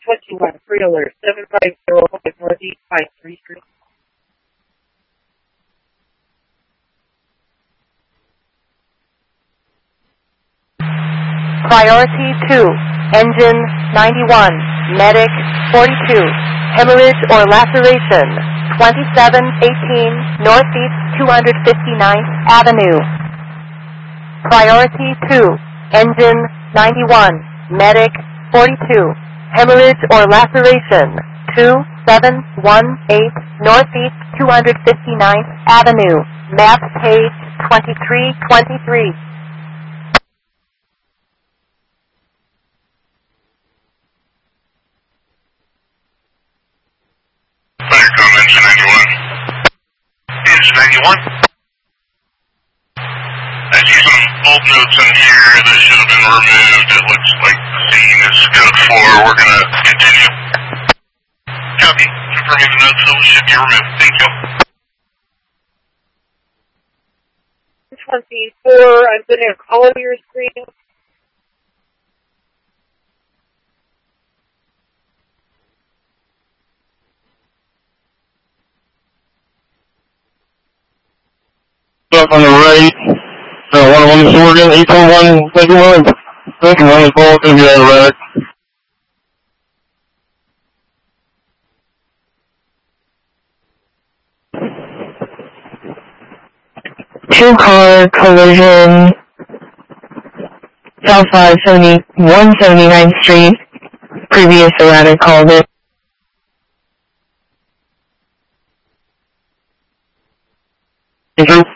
1021, free alert, 7505 Northeast 53 Street. Priority 2, engine 91, medic 42, hemorrhage or laceration, 2718 Northeast 259th Avenue. Priority 2, engine 91, medic 42, hemorrhage or laceration, 2718 Northeast 259th Avenue, map page 2323. Firecom, engine 91. Engine 91. I see some old notes in here that should have been removed. It looks like the scene is code 4. We're going to continue. Copy. Confirming the notes, those should be removed. Thank you. 24, I'm going to call your screen. Up on the right, 101 Oregon, 841, thank you, one ball, going to be out of rack. Two-car collision, South 179th Street, previous erratic called it. Mm-hmm.